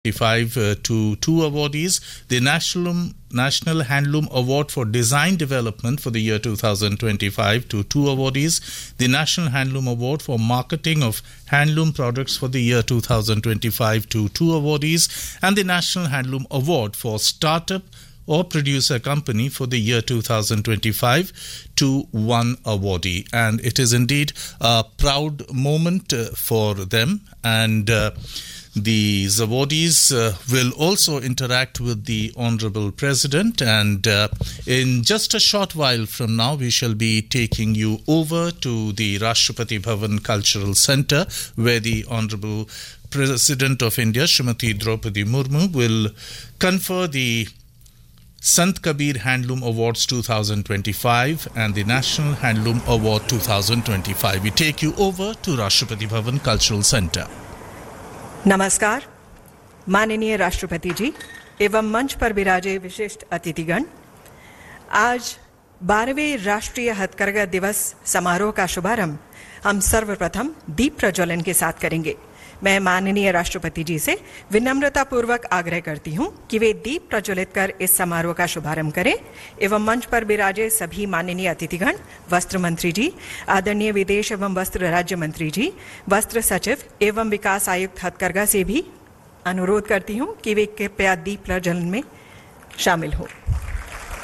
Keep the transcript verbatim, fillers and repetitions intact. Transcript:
twenty-five uh, to two awardees, the National National Handloom Award for Design Development for the year two thousand twenty-five to two awardees, the National Handloom Award for Marketing of Handloom Products for the year two thousand twenty-five to two awardees, and the National Handloom Award for Startup or Producer Company for the year two thousand twenty-five to one awardee. And it is indeed a proud moment uh, for them, and uh, these awardees uh, will also interact with the Honorable President, and uh, in just a short while from now we shall be taking you over to the Rashtrapati Bhavan Cultural Centre, where the Honorable President of India, Srimati Draupadi Murmu, will confer the Sant Kabir Handloom Awards two thousand twenty-five and the National Handloom Award two thousand twenty-five. We take you over to Rashtrapati Bhavan Cultural Centre. नमस्कार माननीय राष्ट्रपति जी एवं मंच पर विराजे विशिष्ट अतिथिगण। आज बारहवें राष्ट्रीय हथकरघा दिवस समारोह का शुभारंभ हम सर्वप्रथम दीप प्रज्वलन के साथ करेंगे। मैं माननीय राष्ट्रपति जी से विनम्रता पूर्वक आग्रह करती हूं कि वे दीप प्रज्वलित कर इस समारोह का शुभारंभ करें एवं मंच पर विराजे सभी माननीय अतिथिगण, वस्त्र मंत्री जी, आदरणीय विदेश एवं वस्त्र राज्य मंत्री जी, वस्त्र सचिव एवं विकास आयुक्त हथकरघा से भी अनुरोध करती हूं कि वे कृपया दीप प्रज्वलन में शामिल हो।